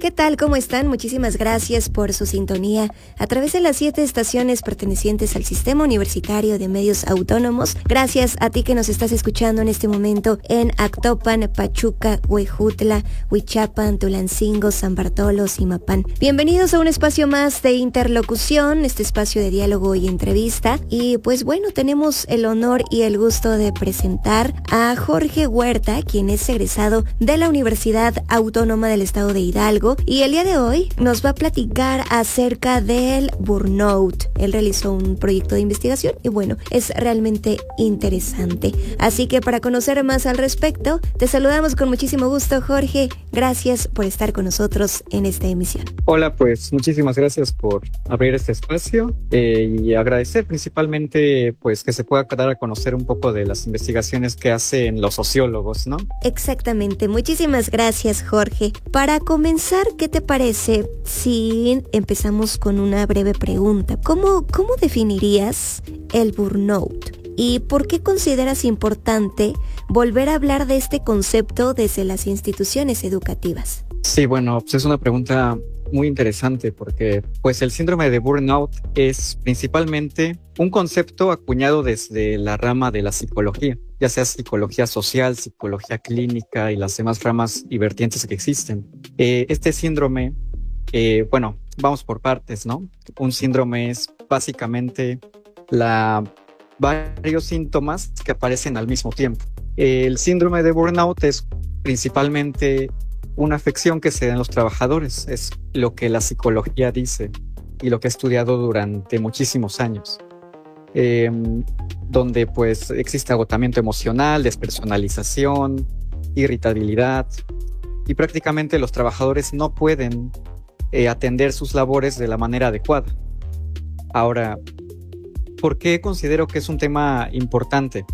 ¿Qué tal? ¿Cómo están? Muchísimas gracias por su sintonía a través de las 7 estaciones pertenecientes al Sistema Universitario de Medios Autónomos. Gracias a ti que nos estás escuchando en este momento en Actopan, Pachuca, Huejutla, Huichapan, Tulancingo, San Bartolo, Zimapán. Bienvenidos a un espacio más de interlocución, este espacio de diálogo y entrevista. Y pues bueno, tenemos el honor y el gusto de presentar a Jorge Huerta, quien es egresado de la Universidad Autónoma del Estado de Hidalgo, y el día de hoy nos va a platicar acerca del burnout. Él realizó un proyecto de investigación y bueno, es realmente interesante. Así que para conocer más al respecto, te saludamos con muchísimo gusto, Jorge. Gracias por estar con nosotros en esta emisión. Hola, pues muchísimas gracias por abrir este espacio y agradecer principalmente pues que se pueda dar a conocer un poco de las investigaciones que hacen los sociólogos, ¿no? Exactamente, muchísimas gracias, Jorge. Para comenzar, ¿qué te parece si empezamos con una breve pregunta? ¿Cómo definirías el burnout? ¿Y por qué consideras importante volver a hablar de este concepto desde las instituciones educativas? Sí, bueno, pues es una pregunta muy interesante porque pues el síndrome de burnout es principalmente un concepto acuñado desde la rama de la psicología, ya sea psicología social, psicología clínica y las demás ramas y vertientes que existen. Este síndrome, bueno, vamos por partes, ¿no? Un síndrome es básicamente varios síntomas que aparecen al mismo tiempo. El síndrome de burnout es principalmente una afección que se da en los trabajadores, es lo que la psicología dice y lo que he estudiado durante muchísimos años, donde pues existe agotamiento emocional, despersonalización, irritabilidad y prácticamente los trabajadores no pueden atender sus labores de la manera adecuada. Ahora, ¿por qué considero que es un tema importante?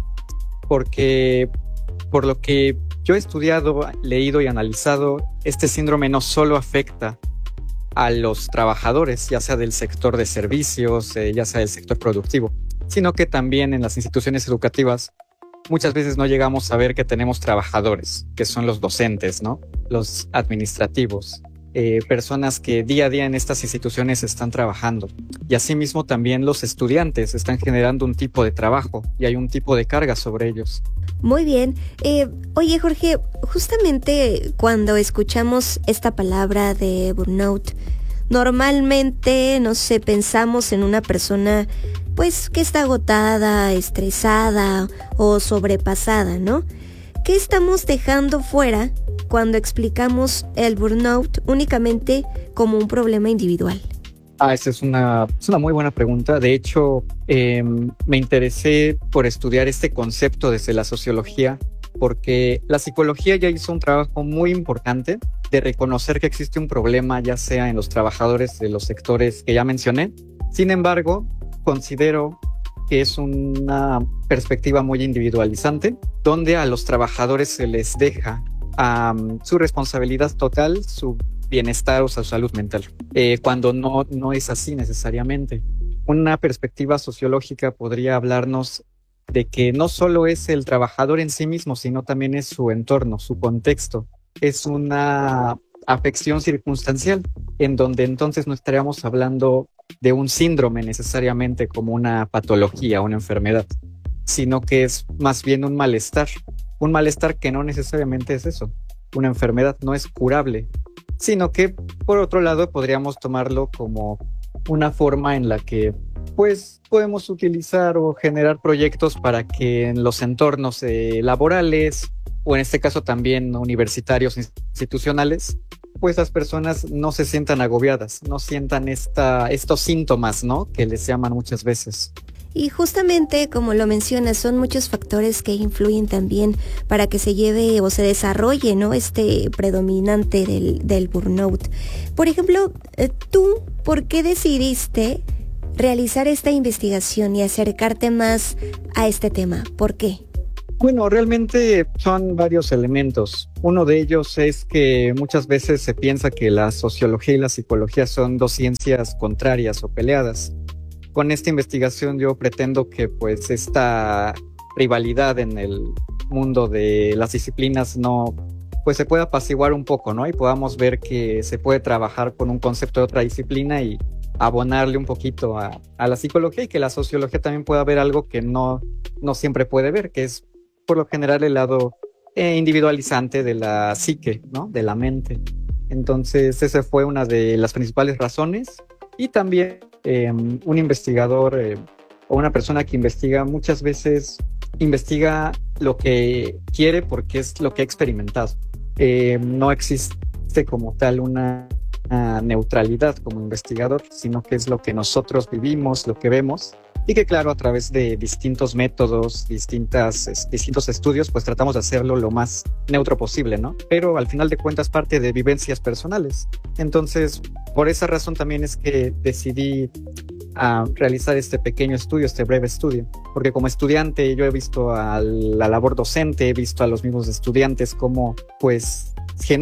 Porque por lo que yo he estudiado, leído y analizado, este síndrome no solo afecta a los trabajadores, ya sea del sector de servicios, ya sea del sector productivo, sino que también en las instituciones educativas muchas veces no llegamos a ver que tenemos trabajadores, que son los docentes, ¿no? Los administrativos, personas que día a día en estas instituciones están trabajando. Y asimismo también los estudiantes están generando un tipo de trabajo y hay un tipo de carga sobre ellos. Muy bien. Oye, Jorge, justamente cuando escuchamos esta palabra de burnout, normalmente, no sé, pensamos en una persona pues que está agotada, estresada o sobrepasada, ¿no? ¿Qué estamos dejando fuera cuando explicamos el burnout únicamente como un problema individual? Esa es una muy buena pregunta. De hecho, me interesé por estudiar este concepto desde la sociología, porque la psicología ya hizo un trabajo muy importante de reconocer que existe un problema, ya sea en los trabajadores de los sectores que ya mencioné. Sin embargo, considero que es una perspectiva muy individualizante, donde a los trabajadores se les deja su responsabilidad total, su bienestar o su salud mental, cuando no es así necesariamente. Una perspectiva sociológica podría hablarnos de que no solo es el trabajador en sí mismo, sino también es su entorno, su contexto. Es una afección circunstancial, en donde entonces no estaríamos hablando de un síndrome necesariamente como una patología, una enfermedad, sino que es más bien un malestar que no necesariamente es eso. Una enfermedad no es curable, sino que por otro lado podríamos tomarlo como una forma en la que pues podemos utilizar o generar proyectos para que en los entornos laborales o en este caso también universitarios institucionales, pues las personas no se sientan agobiadas, no sientan estos síntomas, ¿no? Que les llaman muchas veces. Y justamente, como lo mencionas, son muchos factores que influyen también para que se lleve o se desarrolle, ¿no? Este predominante del burnout. Por ejemplo, ¿tú por qué decidiste realizar esta investigación y acercarte más a este tema? ¿Por qué? Bueno, realmente son varios elementos. Uno de ellos es que muchas veces se piensa que la sociología y la psicología son dos ciencias contrarias o peleadas. Con esta investigación yo pretendo que pues esta rivalidad en el mundo de las disciplinas no pues se pueda apaciguar un poco, ¿no? Y podamos ver que se puede trabajar con un concepto de otra disciplina y abonarle un poquito a la psicología, y que la sociología también pueda ver algo que no siempre puede ver, que es por lo general el lado individualizante de la psique, ¿no? De la mente. Entonces, esa fue una de las principales razones. Y también un investigador o una persona que investiga muchas veces investiga lo que quiere porque es lo que ha experimentado. No existe como tal una neutralidad como investigador, sino que es lo que nosotros vivimos, lo que vemos, y que claro, a través de distintos métodos, distintos estudios, pues tratamos de hacerlo lo más neutro posible, ¿no? Pero al final de cuentas parte de vivencias personales. Entonces, por esa razón también es que decidí realizar este pequeño estudio, este breve estudio, porque como estudiante yo he visto a la labor docente, he visto a los mismos estudiantes cómo pues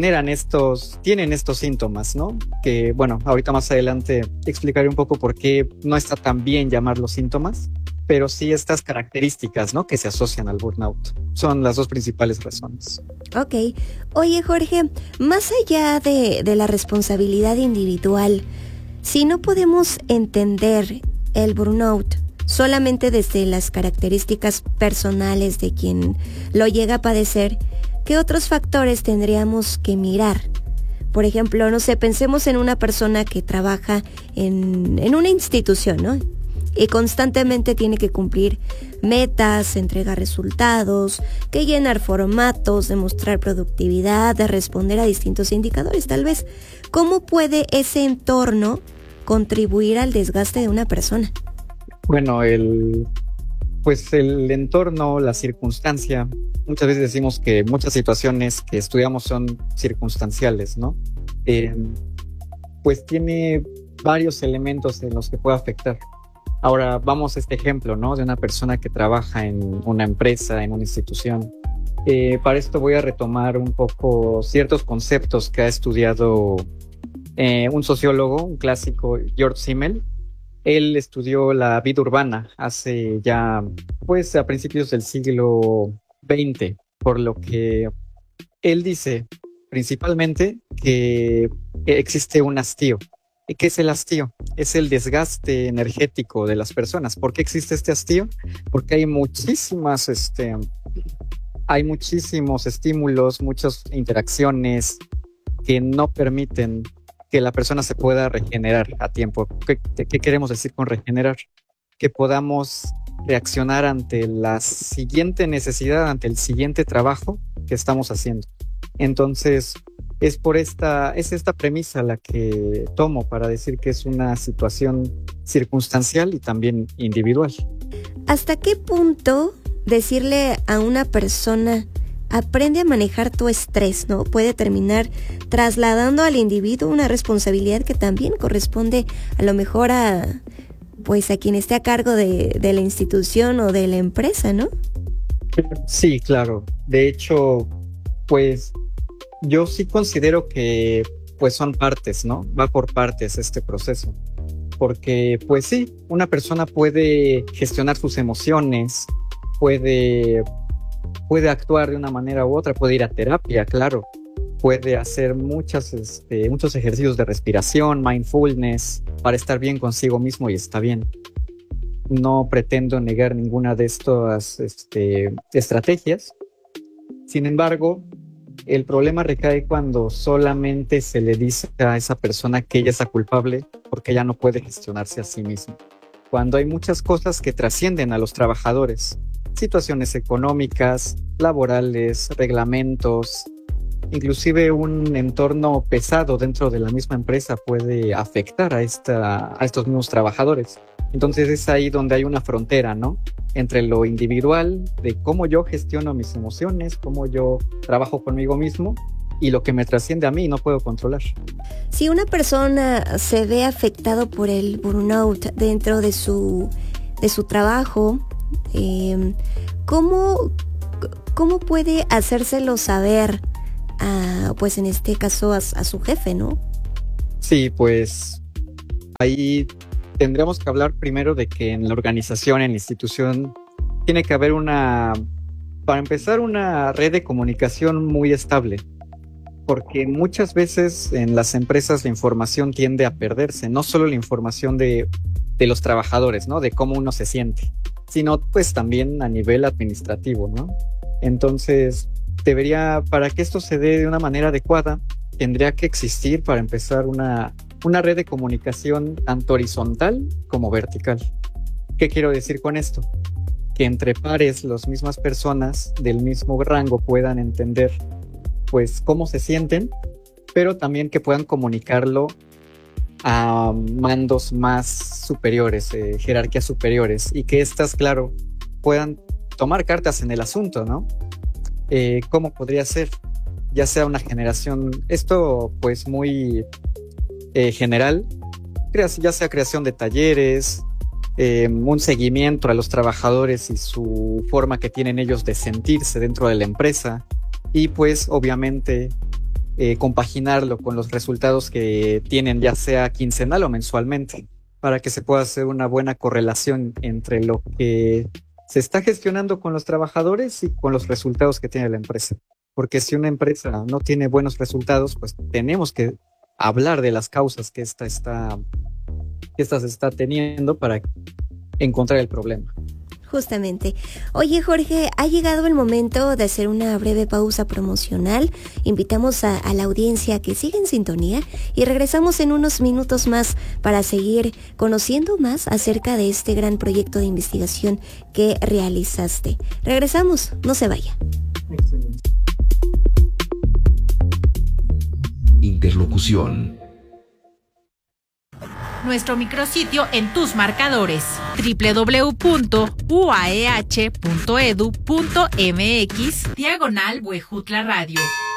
tienen estos síntomas, ¿no? Que bueno, ahorita más adelante explicaré un poco por qué no está tan bien llamarlos síntomas, pero sí estas características, ¿no? Que se asocian al burnout. Son las dos principales razones. Ok. Oye, Jorge, más allá de la responsabilidad individual, si no podemos entender el burnout solamente desde las características personales de quien lo llega a padecer, ¿qué otros factores tendríamos que mirar? Por ejemplo, no sé, pensemos en una persona que trabaja en una institución, ¿no? Y constantemente tiene que cumplir metas, entregar resultados, que llenar formatos, demostrar productividad, de responder a distintos indicadores, tal vez. ¿Cómo puede ese entorno contribuir al desgaste de una persona? Bueno, el entorno, la circunstancia, muchas veces decimos que muchas situaciones que estudiamos son circunstanciales, ¿no? Pues tiene varios elementos en los que puede afectar. Ahora vamos a este ejemplo, ¿no? De una persona que trabaja en una empresa, en una institución. Para esto voy a retomar un poco ciertos conceptos que ha estudiado un sociólogo, un clásico, George Simmel. Él estudió la vida urbana hace ya, pues, a principios del siglo XX, por lo que él dice principalmente que existe un hastío. ¿Y qué es el hastío? Es el desgaste energético de las personas. ¿Por qué existe este hastío? Porque hay muchísimos estímulos, muchas interacciones que no permiten que la persona se pueda regenerar a tiempo. ¿Qué queremos decir con regenerar? Que podamos reaccionar ante la siguiente necesidad, ante el siguiente trabajo que estamos haciendo. Entonces, es esta premisa la que tomo para decir que es una situación circunstancial y también individual. ¿Hasta qué punto decirle a una persona aprende a manejar tu estrés, ¿no? Puede terminar trasladando al individuo una responsabilidad que también corresponde a lo mejor a quien esté a cargo de la institución o de la empresa, ¿no? Sí, claro. De hecho, pues yo sí considero que pues son partes, ¿no? Va por partes este proceso. Porque pues sí, una persona puede gestionar sus emociones, puede actuar de una manera u otra, puede ir a terapia, claro, puede hacer muchos ejercicios de respiración, mindfulness, para estar bien consigo mismo, y está bien. No pretendo negar ninguna de estas estrategias. Sin embargo, el problema recae cuando solamente se le dice a esa persona que ella es la culpable porque ella no puede gestionarse a sí misma. Cuando hay muchas cosas que trascienden a los trabajadores, situaciones económicas, laborales, reglamentos, inclusive un entorno pesado dentro de la misma empresa puede afectar a estos mismos trabajadores. Entonces es ahí donde hay una frontera, ¿no? Entre lo individual, de cómo yo gestiono mis emociones, cómo yo trabajo conmigo mismo, y lo que me trasciende a mí y no puedo controlar. Si una persona se ve afectado por el burnout dentro de su trabajo, ¿cómo puede hacérselo saber pues en este caso a su jefe, ¿no? Sí, pues ahí tendríamos que hablar primero de que en la organización, en la institución, tiene que haber para empezar, una red de comunicación muy estable. porque muchas veces en las empresas la información tiende a perderse, no solo la información de los trabajadores, ¿no? De cómo uno se siente, sino pues también a nivel administrativo, ¿no? Entonces, para que esto se dé de una manera adecuada, tendría que existir para empezar una red de comunicación tanto horizontal como vertical. ¿Qué quiero decir con esto? Que entre pares, las mismas personas del mismo rango puedan entender pues cómo se sienten, pero también que puedan comunicarlo a mandos más superiores, jerarquías superiores, y que éstas, claro, puedan tomar cartas en el asunto, ¿no? ¿Cómo podría ser? Ya sea una generación, esto pues muy general, ya sea creación de talleres, un seguimiento a los trabajadores y su forma que tienen ellos de sentirse dentro de la empresa, y pues obviamente compaginarlo con los resultados que tienen, ya sea quincenal o mensualmente, para que se pueda hacer una buena correlación entre lo que se está gestionando con los trabajadores y con los resultados que tiene la empresa. Porque si una empresa no tiene buenos resultados, pues tenemos que hablar de las causas que esta está teniendo para encontrar el problema. Justamente. Oye, Jorge, ha llegado el momento de hacer una breve pausa promocional. Invitamos a la audiencia a que siga en sintonía y regresamos en unos minutos más para seguir conociendo más acerca de este gran proyecto de investigación que realizaste. Regresamos, no se vaya. Excelente. Interlocución. Nuestro micrositio en tus marcadores: www.uaeh.edu.mx/Huejutla Radio.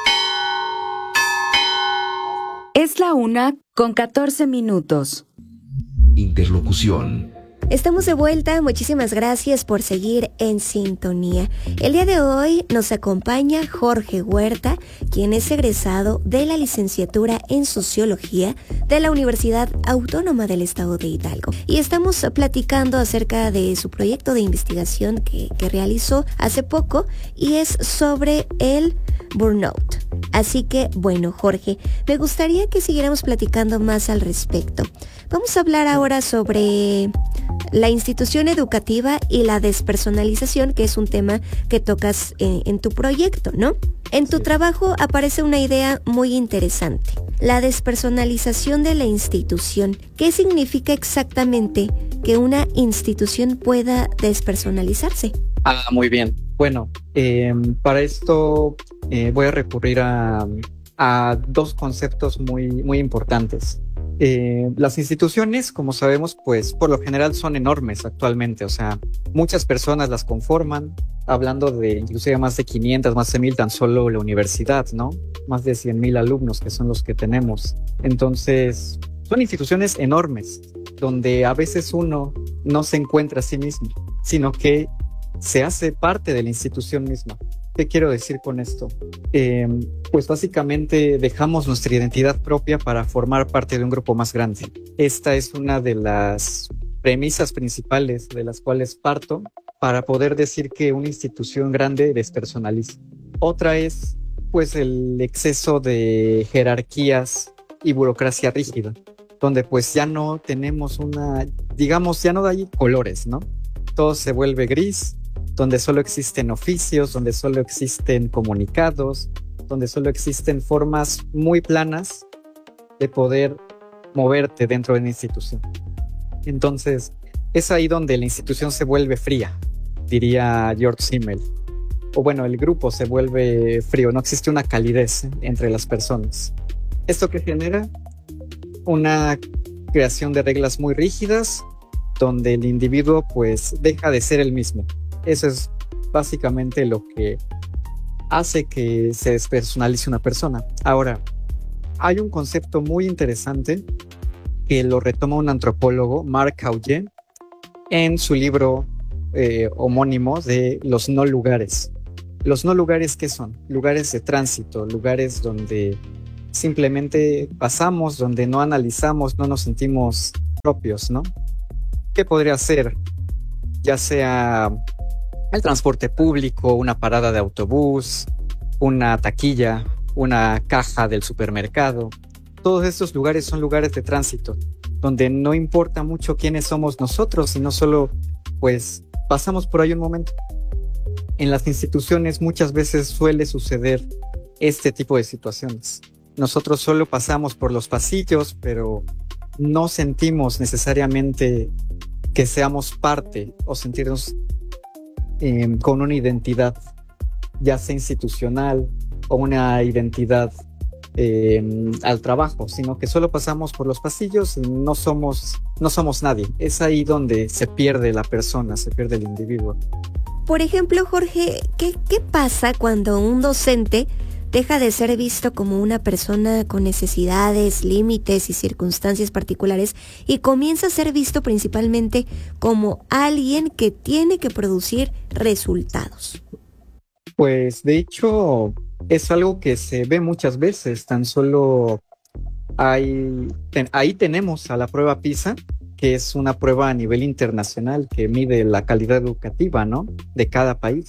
Es la 1:14. Interlocución. Estamos de vuelta, muchísimas gracias por seguir en sintonía. El día de hoy nos acompaña Jorge Huerta, quien es egresado de la licenciatura en Sociología de la Universidad Autónoma del Estado de Hidalgo. Y estamos platicando acerca de su proyecto de investigación que realizó hace poco, y es sobre el burnout. Así que, bueno, Jorge, me gustaría que siguiéramos platicando más al respecto. Vamos a hablar ahora sobre la institución educativa y la despersonalización, que es un tema que tocas en tu proyecto, ¿no? En tu trabajo aparece una idea muy interesante: la despersonalización de la institución. ¿Qué significa exactamente que una institución pueda despersonalizarse? Muy bien. Bueno, para esto voy a recurrir a dos conceptos muy importantes. Las instituciones, como sabemos, pues por lo general son enormes actualmente, o sea, muchas personas las conforman, hablando de inclusive más de 500, más de 1000, tan solo la universidad, ¿no? Más de 100,000 alumnos que son los que tenemos. Entonces, son instituciones enormes, donde a veces uno no se encuentra a sí mismo, sino que se hace parte de la institución misma. ¿Qué quiero decir con esto? Pues básicamente dejamos nuestra identidad propia para formar parte de un grupo más grande. Esta es una de las premisas principales de las cuales parto para poder decir que una institución grande despersonaliza. Otra es pues el exceso de jerarquías y burocracia rígida, donde pues ya no tenemos ya no hay colores, ¿no? Todo se vuelve gris, donde solo existen oficios, donde solo existen comunicados, donde solo existen formas muy planas de poder moverte dentro de una institución. Entonces, es ahí donde la institución se vuelve fría, diría George Simmel. O bueno, el grupo se vuelve frío, no existe una calidez entre las personas. ¿Esto qué genera? Una creación de reglas muy rígidas, donde el individuo pues deja de ser el mismo. Eso es básicamente lo que hace que se despersonalice una persona. Ahora, hay un concepto muy interesante que lo retoma un antropólogo, Marc Augé, en su libro homónimo de los no lugares. Los no lugares, ¿qué son? Lugares de tránsito, lugares donde simplemente pasamos, donde no analizamos, no nos sentimos propios, ¿no? ¿Qué podría ser? Ya sea el transporte público, una parada de autobús, una taquilla, una caja del supermercado. Todos estos lugares son lugares de tránsito, donde no importa mucho quiénes somos nosotros, sino solo, pues, pasamos por ahí un momento. En las instituciones muchas veces suele suceder este tipo de situaciones. Nosotros solo pasamos por los pasillos, pero no sentimos necesariamente que seamos parte o sentirnos con una identidad, ya sea institucional o una identidad al trabajo, sino que solo pasamos por los pasillos y no somos nadie. Es ahí donde se pierde la persona, se pierde el individuo. Por ejemplo, Jorge, ¿qué pasa cuando un docente deja de ser visto como una persona con necesidades, límites y circunstancias particulares y comienza a ser visto principalmente como alguien que tiene que producir resultados? Pues de hecho es algo que se ve muchas veces. Tan solo ahí tenemos a la prueba PISA, que es una prueba a nivel internacional que mide la calidad educativa, ¿no?, de cada país.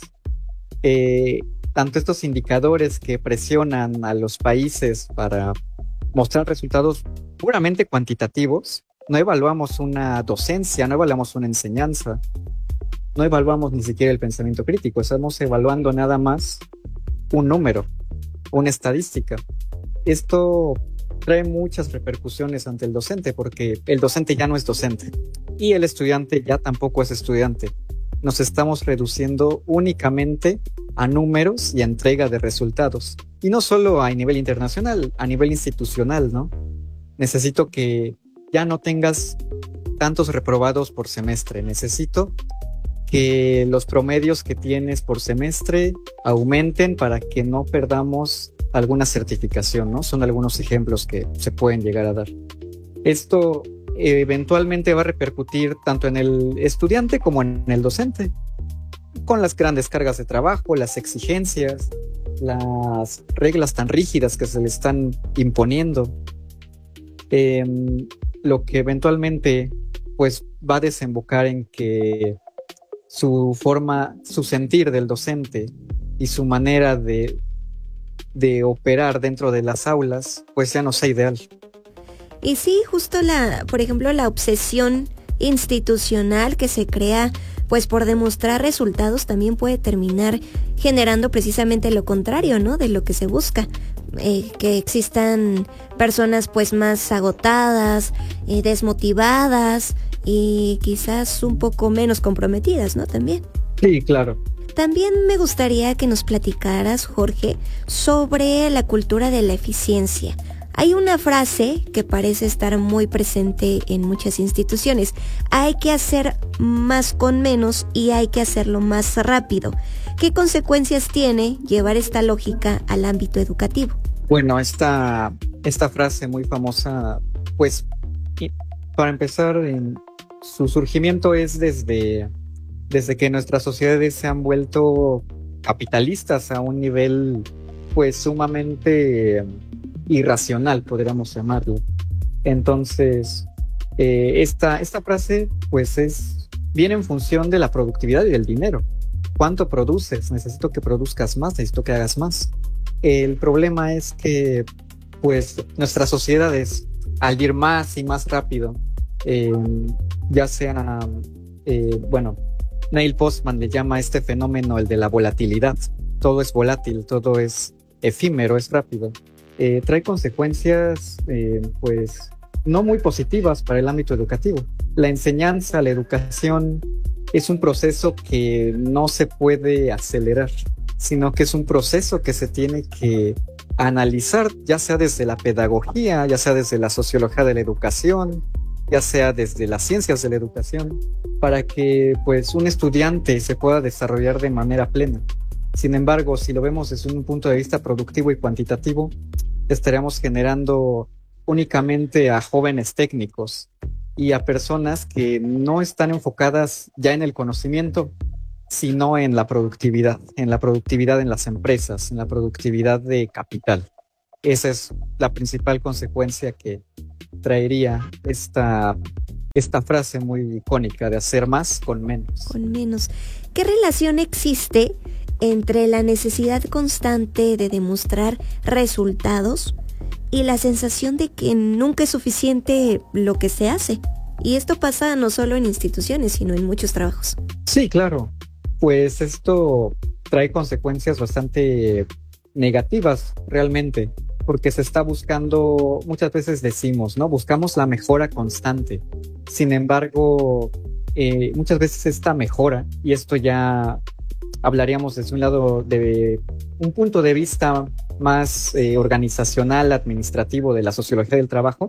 Tanto estos indicadores que presionan a los países para mostrar resultados puramente cuantitativos, no evaluamos una docencia, no evaluamos una enseñanza, no evaluamos ni siquiera el pensamiento crítico, estamos evaluando nada más un número, una estadística. Esto trae muchas repercusiones ante el docente, porque el docente ya no es docente y el estudiante ya tampoco es estudiante. Nos estamos reduciendo únicamente a números y a entrega de resultados. Y no solo a nivel internacional, a nivel institucional, ¿no? Necesito que ya no tengas tantos reprobados por semestre. Necesito que los promedios que tienes por semestre aumenten para que no perdamos alguna certificación, ¿no? Son algunos ejemplos que se pueden llegar a dar. Esto eventualmente va a repercutir tanto en el estudiante como en el docente, con las grandes cargas de trabajo, las exigencias, las reglas tan rígidas que se le están imponiendo, lo que eventualmente pues va a desembocar en que su sentir del docente y su manera de operar dentro de las aulas pues ya no sea ideal. Y sí, justo por ejemplo, la obsesión institucional que se crea pues por demostrar resultados también puede terminar generando precisamente lo contrario, ¿no?, de lo que se busca, que existan personas pues más agotadas, desmotivadas y quizás un poco menos comprometidas, ¿no?, también. Sí, claro. También me gustaría que nos platicaras, Jorge, sobre la cultura de la eficiencia. Hay una frase que parece estar muy presente en muchas instituciones: hay que hacer más con menos y hay que hacerlo más rápido. ¿Qué consecuencias tiene llevar esta lógica al ámbito educativo? Bueno, esta frase muy famosa, pues, para empezar, su surgimiento es desde que nuestras sociedades se han vuelto capitalistas a un nivel, pues, sumamente irracional, podríamos llamarlo. Entonces, esta frase, pues, viene en función de la productividad y del dinero. ¿Cuánto produces? Necesito que produzcas más, necesito que hagas más. El problema es que, pues, nuestras sociedades, al ir más y más rápido, ya sea, Neil Postman le llama a este fenómeno el de la volatilidad. Todo es volátil, todo es efímero, es rápido. Trae consecuencias, pues, no muy positivas para el ámbito educativo. La enseñanza, la educación, es un proceso que no se puede acelerar, sino que es un proceso que se tiene que analizar, ya sea desde la pedagogía, ya sea desde la sociología de la educación, ya sea desde las ciencias de la educación, para que, pues, un estudiante se pueda desarrollar de manera plena. Sin embargo, si lo vemos desde un punto de vista productivo y cuantitativo, estaríamos generando únicamente a jóvenes técnicos y a personas que no están enfocadas ya en el conocimiento, sino en la productividad en las empresas, en la productividad de capital. Esa es la principal consecuencia que traería esta frase muy icónica de hacer más con menos. Con menos. ¿Qué relación existe entre la necesidad constante de demostrar resultados y la sensación de que nunca es suficiente lo que se hace. Y esto pasa no solo en instituciones, sino en muchos trabajos. Sí, claro. Pues esto trae consecuencias bastante negativas realmente, porque se está buscando, muchas veces decimos, ¿no? Buscamos la mejora constante. Sin embargo, muchas veces esta mejora, y esto ya hablaríamos desde un lado de un punto de vista más organizacional, administrativo de la sociología del trabajo,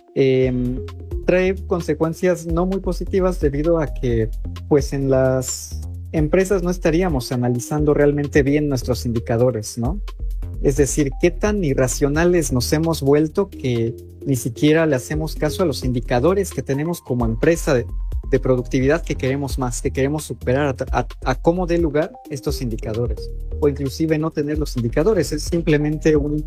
trae consecuencias no muy positivas debido a que pues en las empresas no estaríamos analizando realmente bien nuestros indicadores, ¿no? Es decir, qué tan irracionales nos hemos vuelto que ni siquiera le hacemos caso a los indicadores que tenemos como empresa de productividad que queremos más, que queremos superar a cómo dé lugar estos indicadores. O inclusive no tener los indicadores, es simplemente un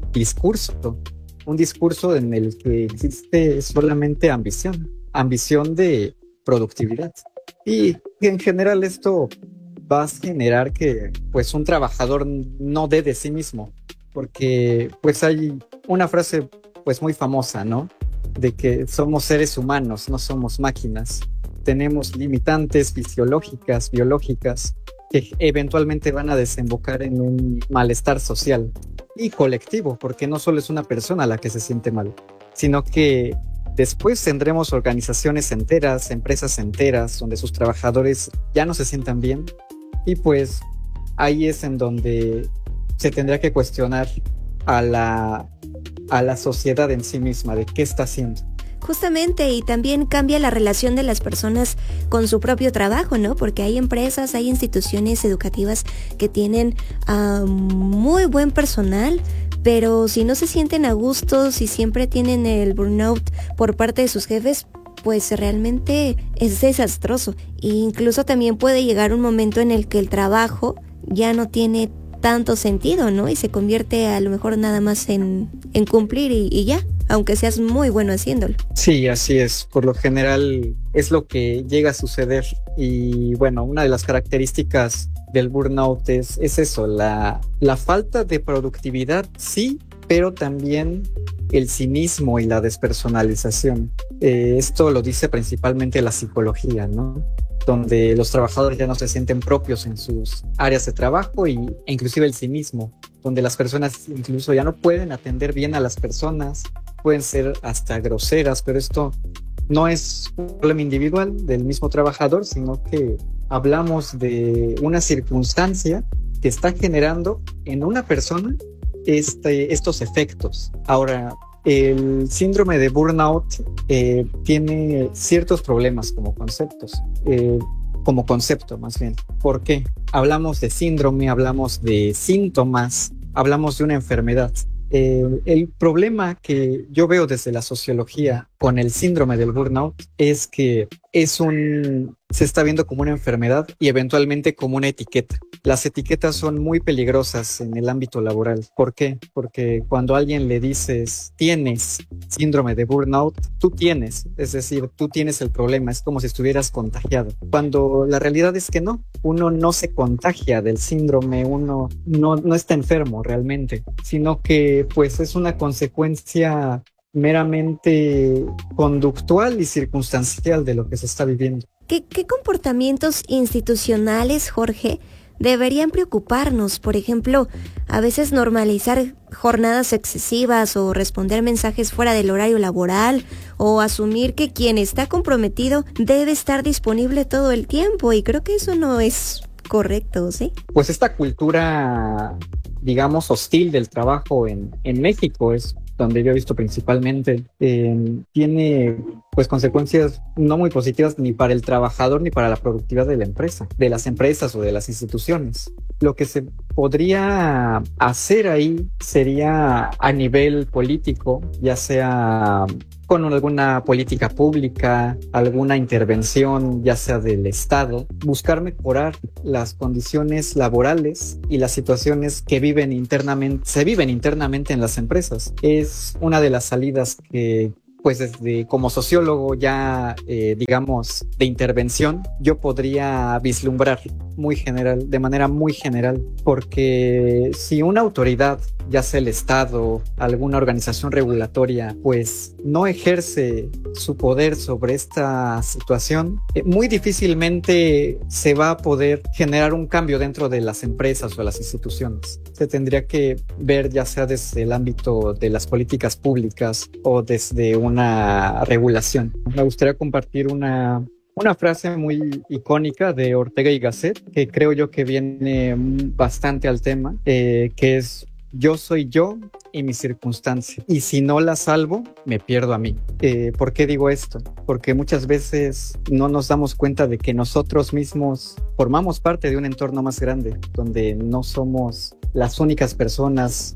discurso en el que existe solamente ambición de productividad. Y en general esto va a generar que pues un trabajador no dé de sí mismo, porque pues hay una frase pues muy famosa, ¿no? De que somos seres humanos, no somos máquinas. Tenemos limitantes fisiológicas, biológicas, que eventualmente van a desembocar en un malestar social y colectivo, porque no solo es una persona la que se siente mal, sino que después tendremos organizaciones enteras, empresas enteras, donde sus trabajadores ya no se sientan bien, y pues ahí es en donde se tendrá que cuestionar a la sociedad en sí misma, de qué está haciendo. Justamente, y también cambia la relación de las personas con su propio trabajo, ¿no? Porque hay empresas, hay instituciones educativas que tienen muy buen personal, pero si no se sienten a gusto, si siempre tienen el burnout por parte de sus jefes, pues realmente es desastroso. E incluso también puede llegar un momento en el que el trabajo ya no tiene tanto sentido, ¿no? Y se convierte a lo mejor nada más en cumplir y ya, aunque seas muy bueno haciéndolo. Sí, así es. Por lo general es lo que llega a suceder. Y bueno, una de las características del burnout es eso, la falta de productividad, sí, pero también el cinismo y la despersonalización. Esto lo dice principalmente la psicología, ¿no? Donde los trabajadores ya no se sienten propios en sus áreas de trabajo e inclusive el cinismo, donde las personas incluso ya no pueden atender bien a las personas, pueden ser hasta groseras, pero esto no es un problema individual del mismo trabajador, sino que hablamos de una circunstancia que está generando en una persona estos efectos. Ahora, el síndrome de burnout tiene ciertos problemas como concepto más bien. ¿Por qué? Hablamos de síndrome, hablamos de síntomas, hablamos de una enfermedad. El problema que yo veo desde la sociología con el síndrome del burnout es que se está viendo como una enfermedad y eventualmente como una etiqueta. Las etiquetas son muy peligrosas en el ámbito laboral. ¿Por qué? Porque cuando a alguien le dices tienes síndrome de burnout, es decir, tú tienes el problema, es como si estuvieras contagiado. Cuando la realidad es que no, uno no se contagia del síndrome, uno no está enfermo realmente, sino que pues es una consecuencia meramente conductual y circunstancial de lo que se está viviendo. ¿Qué comportamientos institucionales, Jorge, deberían preocuparnos? Por ejemplo, a veces normalizar jornadas excesivas o responder mensajes fuera del horario laboral o asumir que quien está comprometido debe estar disponible todo el tiempo, y creo que eso no es correcto, ¿sí? Pues esta cultura, digamos, hostil del trabajo en México es donde yo he visto principalmente, tiene pues consecuencias no muy positivas ni para el trabajador ni para la productividad de la empresa, de las empresas o de las instituciones. Lo que se podría hacer ahí sería a nivel político, ya sea con alguna política pública, alguna intervención, ya sea del Estado, buscar mejorar las condiciones laborales y las situaciones que se viven internamente en las empresas. Es una de las salidas que pues desde como sociólogo ya, digamos, de intervención, yo podría vislumbrar muy general, de manera muy general, porque si una autoridad, ya sea el Estado, alguna organización regulatoria, pues no ejerce su poder sobre esta situación, muy difícilmente se va a poder generar un cambio dentro de las empresas o las instituciones. Se tendría que ver ya sea desde el ámbito de las políticas públicas o desde una regulación. Me gustaría compartir una frase muy icónica de Ortega y Gasset, que creo yo que viene bastante al tema, que es: yo soy yo y mi circunstancia, y si no la salvo, me pierdo a mí. ¿Por qué digo esto? Porque muchas veces no nos damos cuenta de que nosotros mismos formamos parte de un entorno más grande, donde no somos las únicas personas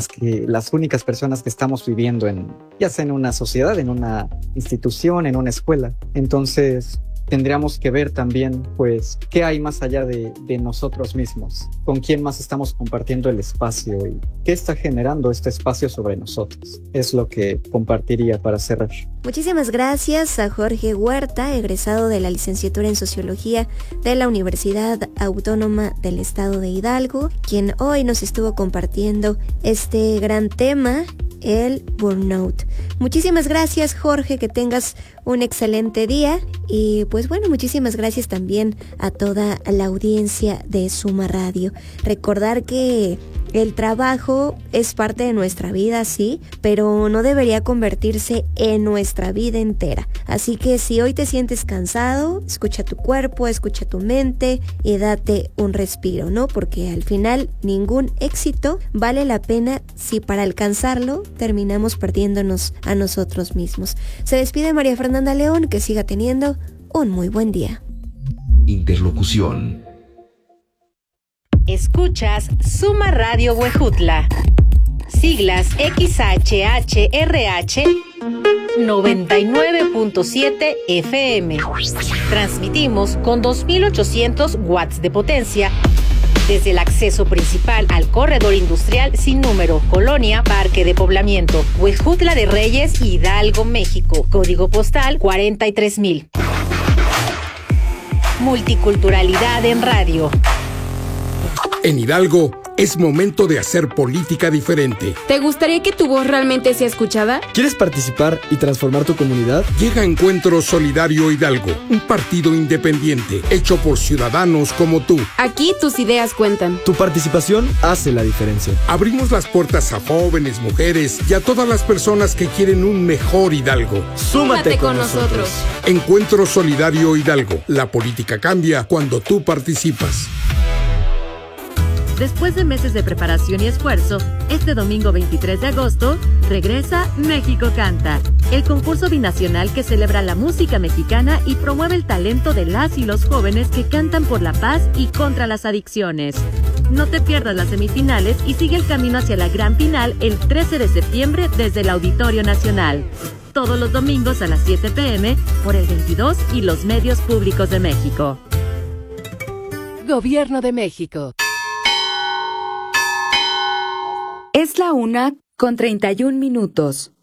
que estamos viviendo ya sea en una sociedad, en una institución, en una escuela. Entonces, tendríamos que ver también, pues, qué hay más allá de nosotros mismos, con quién más estamos compartiendo el espacio y qué está generando este espacio sobre nosotros. Es lo que compartiría para cerrar. Muchísimas gracias a Jorge Huerta, egresado de la licenciatura en Sociología de la Universidad Autónoma del Estado de Hidalgo, quien hoy nos estuvo compartiendo este gran tema, el burnout. Muchísimas gracias, Jorge, que tengas un excelente día y pues bueno, muchísimas gracias también a toda la audiencia de Suma Radio. Recordar que el trabajo es parte de nuestra vida, sí, pero no debería convertirse en nuestra vida entera. Así que si hoy te sientes cansado, escucha tu cuerpo, escucha tu mente y date un respiro, ¿no? Porque al final ningún éxito vale la pena si para alcanzarlo terminamos perdiéndonos a nosotros mismos. Se despide María Fernanda León, que siga teniendo un muy buen día. Interlocución. Escuchas Suma Radio Huejutla. Siglas XHHRH 99.7 FM. Transmitimos con 2.800 watts de potencia desde el acceso principal al corredor industrial sin número, Colonia Parque de Poblamiento, Huejutla de Reyes, Hidalgo, México. Código postal 43,000. Multiculturalidad en radio. En Hidalgo es momento de hacer política diferente. ¿Te gustaría que tu voz realmente sea escuchada? ¿Quieres participar y transformar tu comunidad? Llega Encuentro Solidario Hidalgo, un partido independiente hecho por ciudadanos como tú. Aquí tus ideas cuentan. Tu participación hace la diferencia. Abrimos las puertas a jóvenes, mujeres y a todas las personas que quieren un mejor Hidalgo. Súmate con nosotros. Encuentro Solidario Hidalgo. La política cambia cuando tú participas. Después de meses de preparación y esfuerzo, este domingo 23 de agosto, regresa México Canta, el concurso binacional que celebra la música mexicana y promueve el talento de las y los jóvenes que cantan por la paz y contra las adicciones. No te pierdas las semifinales y sigue el camino hacia la gran final el 13 de septiembre desde el Auditorio Nacional. Todos los domingos a las 7 p.m. por el 22 y los medios públicos de México. Gobierno de México. Es la 1:31 minutos.